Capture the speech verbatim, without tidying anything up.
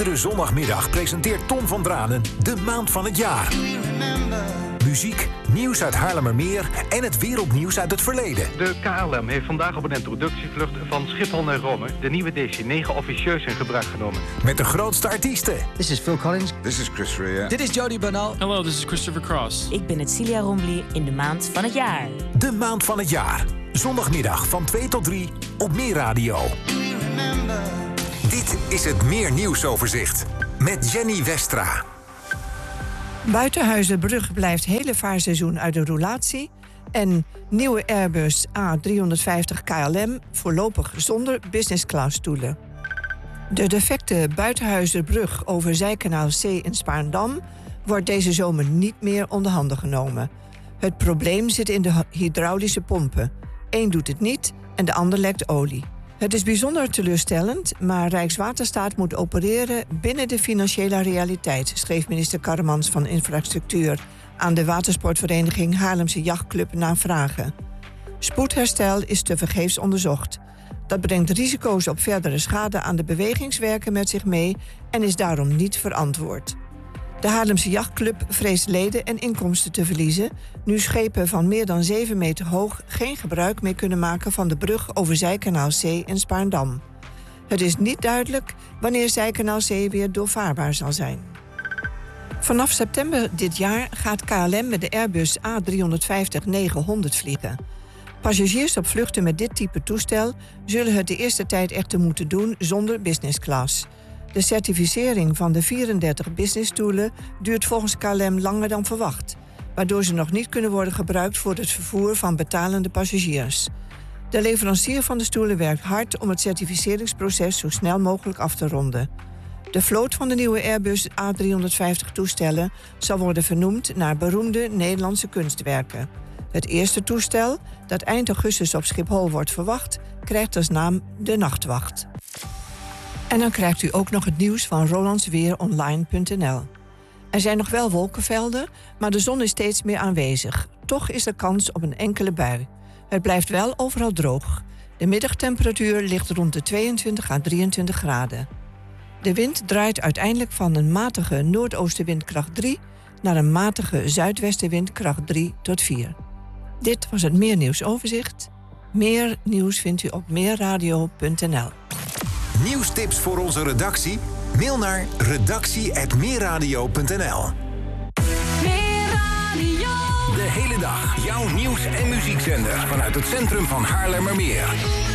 Iedere zondagmiddag presenteert Ton van Dranen de maand van het jaar. Muziek, nieuws uit Haarlemmermeer en het wereldnieuws uit het verleden. De K L M heeft vandaag op een introductievlucht van Schiphol naar Rome de nieuwe D C negen officieus in gebruik genomen. Met de grootste artiesten. This is Phil Collins. This is Chris Rea. Dit is Jody Bernal. Hello, this is Christopher Cross. Ik ben het Celia Rombly in de maand van het jaar. De maand van het jaar. Zondagmiddag van twee tot drie op Meer Radio. Dit is het Meer Nieuwsoverzicht met Jenny Westra. Buitenhuizenbrug blijft hele vaarseizoen uit de roulatie. En nieuwe Airbus A driehonderdvijftig K L M voorlopig zonder business class stoelen. De defecte Buitenhuizenbrug over Zijkanaal C in Spaarndam wordt deze zomer niet meer onder handen genomen. Het probleem zit in de hydraulische pompen. Eén doet het niet en de ander lekt olie. Het is bijzonder teleurstellend, maar Rijkswaterstaat moet opereren binnen de financiële realiteit, schreef minister Karremans van Infrastructuur aan de watersportvereniging Haarlemse Jachtclub na vragen. Spoedherstel is tevergeefs onderzocht. Dat brengt risico's op verdere schade aan de bewegingswerken met zich mee en is daarom niet verantwoord. De Haarlemse Jachtclub vreest leden en inkomsten te verliezen, nu schepen van meer dan zeven meter hoog geen gebruik meer kunnen maken van de brug over Zijkanaal C in Spaarndam. Het is niet duidelijk wanneer Zijkanaal C weer doorvaarbaar zal zijn. Vanaf september dit jaar gaat K L M met de Airbus A driehonderdvijftig negenhonderd vliegen. Passagiers op vluchten met dit type toestel zullen het de eerste tijd echter moeten doen zonder business class. De certificering van de vierendertig businessstoelen duurt volgens K L M langer dan verwacht, waardoor ze nog niet kunnen worden gebruikt voor het vervoer van betalende passagiers. De leverancier van de stoelen werkt hard om het certificeringsproces zo snel mogelijk af te ronden. De vloot van de nieuwe Airbus A driehonderdvijftig toestellen zal worden vernoemd naar beroemde Nederlandse kunstwerken. Het eerste toestel, dat eind augustus op Schiphol wordt verwacht, krijgt als naam de Nachtwacht. En dan krijgt u ook nog het nieuws van rolandsweeronline punt n l. Er zijn nog wel wolkenvelden, maar de zon is steeds meer aanwezig. Toch is er kans op een enkele bui. Het blijft wel overal droog. De middagtemperatuur ligt rond de tweeëntwintig à drieëntwintig graden. De wind draait uiteindelijk van een matige noordoostenwind kracht drie... naar een matige zuidwestenwind kracht drie tot vier. Dit was het Meer Nieuwsoverzicht. Meer nieuws vindt u op meerradio punt n l. Nieuwstips voor onze redactie? Mail naar redactie apenstaartje meerradio punt n l. De hele dag jouw nieuws- en muziekzender vanuit het centrum van Haarlemmermeer.